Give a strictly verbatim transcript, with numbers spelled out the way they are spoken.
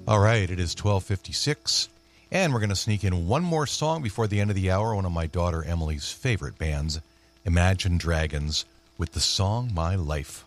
All right, it is twelve fifty-six, and we're going to sneak in one more song before the end of the hour. One of my daughter Emily's favorite bands, Imagine Dragons, with the song My Life.